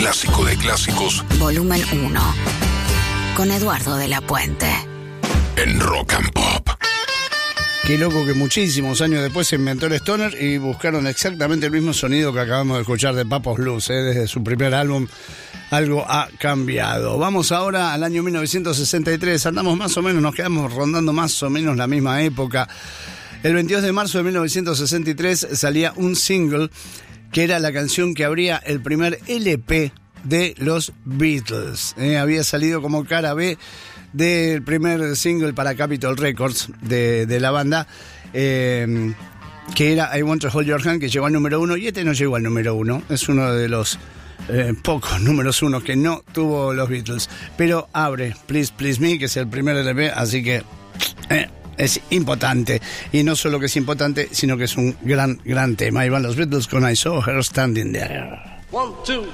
clásico de clásicos. Volumen 1. Con Eduardo de la Puente. En Rock and Pop. Qué loco que muchísimos años después se inventó el Stoner y buscaron exactamente el mismo sonido que acabamos de escuchar de Pappo's Blues, desde su primer álbum. Algo ha cambiado. Vamos ahora al año 1963. Andamos más o menos, nos quedamos rondando más o menos la misma época. El 22 de marzo de 1963 salía un single que era la canción que abría el primer LP de los Beatles. Había salido como cara B del primer single para Capitol Records de la banda, que era I Want to Hold Your Hand, que llegó al número 1, y este no llegó al número 1. Es uno de los pocos números 1 que no tuvo los Beatles, pero abre Please Please Me, que es el primer LP, así que es importante, y no solo que es importante, sino que es un gran tema. Ahí van los Beatles con I Saw Her Standing There. 1, 2,